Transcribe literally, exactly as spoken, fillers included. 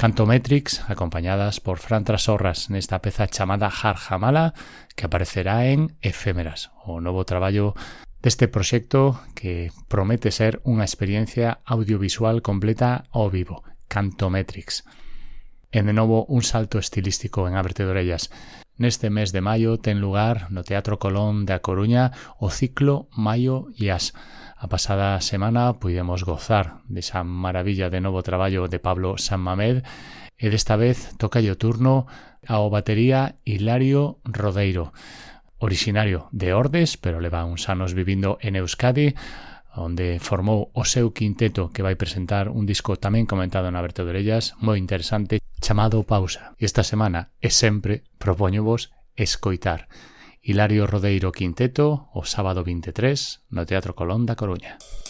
Cantometrics, acompañadas por Fran Trasorras nesta peza chamada Jarjamala, que aparecerá en Efémeras, o novo traballo deste proxecto que promete ser unha experiencia audiovisual completa ao vivo, Cantometrics. E de novo un salto estilístico en Ábrete de Orellas. Neste mes de maio ten lugar no Teatro Colón da Coruña o ciclo Maio Jazz. A pasada semana pudemos gozar desa maravilla de novo traballo de Pablo Sanmamed e desta vez toca o turno ao batería Hilario Rodeiro, originario de Ordes, pero leva uns anos vivindo en Euskadi, onde formou o seu quinteto que vai presentar un disco tamén comentado na Ábrete de Orellas, moi interesante, chamado Pausa. E esta semana, e sempre, propóñovos escoitar Hilario Rodeiro Quinteto o sábado vinte e tres no Teatro Colón da Coruña.